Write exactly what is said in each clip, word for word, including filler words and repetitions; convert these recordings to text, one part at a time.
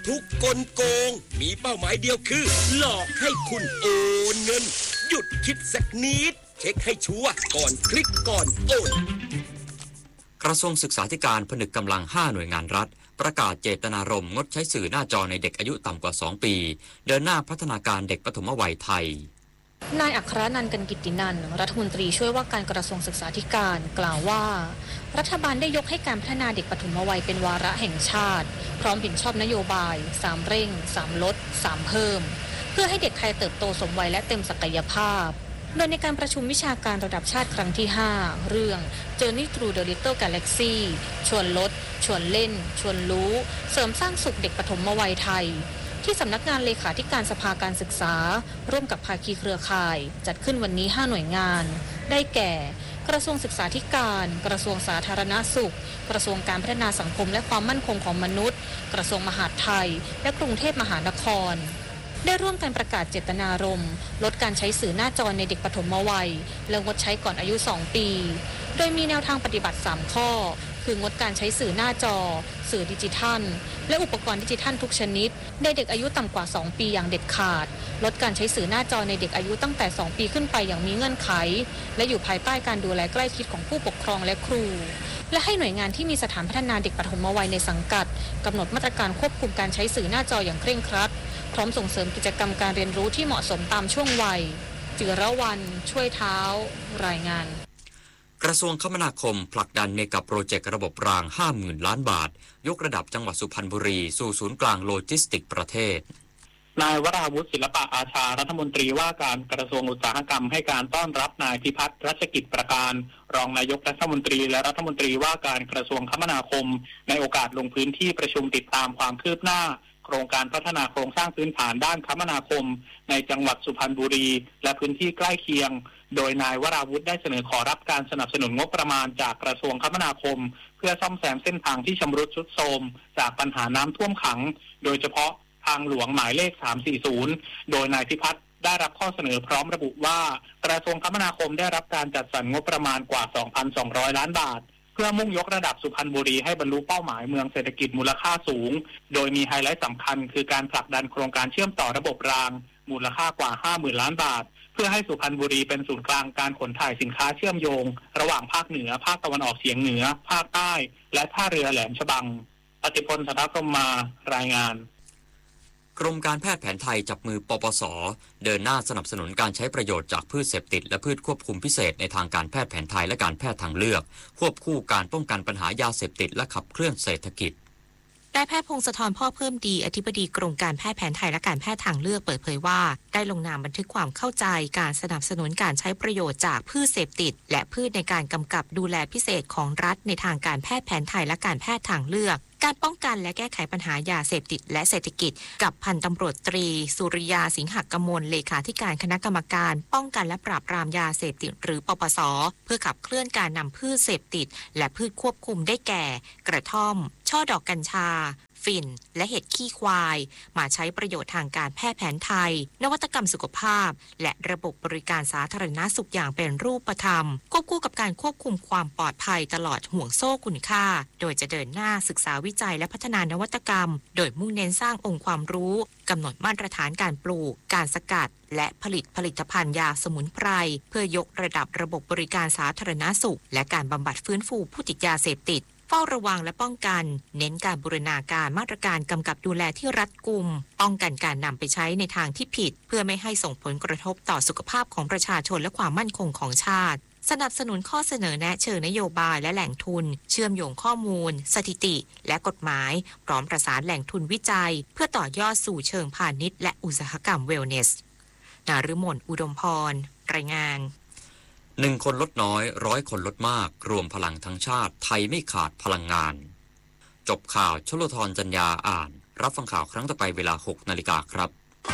ทุกกลโกงมีเป้าหมายเดียวคือหลอกให้คุณโอนเงินหยุดคิดสักนิดเช็คให้ชัวร์ก่อนคลิกก่อนโอนกระทรวงศึกษาธิการผนึกกำลังห้าหน่วยงานรัฐประกาศเจตนารมณ์งดใช้สื่อหน้าจอในเด็กอายุต่ำกว่าสองปีเดินหน้าพัฒนาการเด็กปฐมวัยไทยนายอัครนันท์ กันกิตตินันท์รัฐมนตรีช่วยว่าการกระทรวงศึกษาธิการกล่าวว่ารัฐบาลได้ยกให้การพัฒนาเด็กปฐมวัยเป็นวาระแห่งชาติพร้อมเห็นชอบนโยบายสามเร่งสามลดสามเพิ่มเพื่อให้เด็กไทยเติบโตสมวัยและเต็มศักยภาพโดยในการประชุมวิชาการระดับชาติครั้งที่ห้าเรื่อง Journey Through the Little Galaxy ชวนลดชวนเล่นชวนรู้เสริมสร้างสุขเด็กปฐมวัยไทยที่สำนักงานเลขาธิการสภาการศึกษาร่วมกับภาคีเครือข่ายจัดขึ้นวันนี้ห้าหน่วยงานได้แก่กระทรวงศึกษาธิการกระทรวงสาธารณสุขกระทรวงการพัฒนาสังคมและความมั่นคงของมนุษย์กระทรวงมหาดไทยและกรุงเทพมหานครได้ร่วมกันประกาศเจตนารมณ์ลดการใช้สื่อหน้าจอในเด็กปฐมวัยและงดใช้ก่อนอายุสองปีโดยมีแนวทางปฏิบัติสามข้อคืองดการใช้สื่อหน้าจอสื่อดิจิทัลและอุปกรณ์ดิจิทัลทุกชนิดในเด็กอายุต่ำกว่าสองปีอย่างเด็ดขาดลดการใช้สื่อหน้าจอในเด็กอายุตั้งแต่สองปีขึ้นไปอย่างมีเงื่อนไขและอยู่ภายใต้การดูแลใกล้ชิดของผู้ปกครองและครูและให้หน่วยงานที่มีสถานพัฒนาเด็กปฐมวัยในสังกัดกำหนดมาตรการควบคุมการใช้สื่อหน้าจออย่างเคร่งครัดพร้อมส่งเสริมกิจกรรมการเรียนรู้ที่เหมาะสมตามช่วงวัยจิรวรรณช่วยเท้ารายงานกระทรวงคมนาคมผลักดันเมกะโปรเจกต์ระบบราง ห้าหมื่น ล้านบาทยกระดับจังหวัดสุพรรณบุรีสู่ศูนย์กลางโลจิสติกส์ประเทศนายวราวุฒิศิลปะอาชารัฐมนตรีว่าการกระทรวงอุตสาหกรรมให้การต้อนรับนายพิพัฒน์รัชกิจประการรองนายกรัฐมนตรีและรัฐมนตรีว่าการกระทรวงคมนาคมในโอกาสลงพื้นที่ประชุมติดตามความคืบหน้าโครงการพัฒนาโครงสร้างพื้นฐานด้านคมนาคมในจังหวัดสุพรรณบุรีและพื้นที่ใกล้เคียงโดยนายวราวุฒิได้เสนอขอรับการสนับสนุนงบประมาณจากกระทรวงคมนาคมเพื่อซ่อมแซมเส้นทางที่ชำรุดทรุดโทรมจากปัญหาน้ำท่วมขังโดยเฉพาะทางหลวงหมายเลขสามสี่ศูนย์โดยนายพิพัฒน์ได้รับข้อเสนอพร้อมระบุว่ากระทรวงคมนาคมได้รับการจัดสรรงบประมาณกว่า สองพันสองร้อย ล้านบาทเพื่อมุ่งยกระดับสุพรรณบุรีให้บรรลุเป้าหมายเมืองเศรษฐกิจมูลค่าสูงโดยมีไฮไลท์สำคัญคือการผลักดันโครงการเชื่อมต่อระบบรางมูลค่ากว่า ห้าหมื่น ล้านบาทเพื่อให้สุพรรณบุรีเป็นศูนย์กลางการขนถ่ายสินค้าเชื่อมโยงระหว่างภาคเหนือภาคตะวันออกเฉียงเหนือภาคใต้และท่าเรือแหลมฉบังปฏิพล สัทธพรหมมารายงานกรมการแพทย์แผนไทยจับมือปปส.เดินหน้าสนับสนุนการใช้ประโยชน์จากพืชเสพติดและพืชควบคุมพิเศษในทางการแพทย์แผนไทยและการแพทย์ทางเลือกควบคู่การป้องกันปัญหายาเสพติดและขับเคลื่อนเศรษฐกิจนายแพทย์พงศธรพ่อเพิ่มดีอธิบดีกรมการแพทย์แผนไทยและการแพทย์ทางเลือกเปิดเผยว่าได้ลงนามบันทึกความเข้าใจการสนับสนุนการใช้ประโยชน์จากพืชเสพติดและพืชในการกำกับดูแลพิเศษของรัฐในทางการแพทย์แผนไทยและการแพทย์ทางเลือกการป้องกันและแก้ไขปัญหายาเสพติดและเศรษฐกิจกับพันตำรวจตรีสุริยาสิงหกมลเลขาธิการคณะกรรมการป้องกันและปราบปรามยาเสพติดหรือปปส.เพื่อขับเคลื่อนการนำพืชเสพติดและพืชควบคุมได้แก่กระท่อมช่อดอกกัญชาฝิ่นและเห็ดขี้ควายมาใช้ประโยชน์ทางการแพทย์แผนไทยนวัตกรรมสุขภาพและระบบบริการสาธารณสุขอย่างเป็นรูปธรรมควบคู่กับการควบคุมความปลอดภัยตลอดห่วงโซ่คุณค่าโดยจะเดินหน้าศึกษาวิจัยและพัฒนานวัตกรรมโดยมุ่งเน้นสร้างองค์ความรู้กำหนดมาตรฐานการปลูกการสกัดและผลิตผลิตภัณฑ์ยาสมุนไพรเพื่อยกระดับระบบบริการสาธารณสุขและการบำบัดฟื้นฟูผู้ติดยาเสพติดเฝ้าระวังและป้องกันเน้นการบูรณาการมาตรการกำกับดูแลที่รัดกุมป้องกันการนำไปใช้ในทางที่ผิดเพื่อไม่ให้ส่งผลกระทบต่อสุขภาพของประชาชนและความมั่นคงของชาติสนับสนุนข้อเสนอแนะเชิงนโยบายและแหล่งทุนเชื่อมโยงข้อมูลสถิติและกฎหมายพร้อมประสานแหล่งทุนวิจัยเพื่อต่อยอดสู่เชิงพาณิชย์และอุตสาหกรรมเวลเนสนฤมลอุดมพรรายงานหนึ่งคนลดน้อยร้อยคนลดมากรวมพลังทั้งชาติไทยไม่ขาดพลังงานจบข่าวชลธรจัญญาอ่านรับฟังข่าวครั้งต่อไปเวลา หกนาฬิกาครับ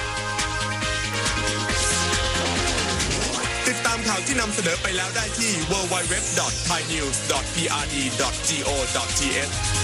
ติดตามข่าวที่นำเสนอไปแล้วได้ที่ ดับเบิลยู ดับเบิลยู ดับเบิลยู ดอท ไทยนิวส์ ดอท พี อาร์ ดี ดอท จี โอ ดอท ที เอช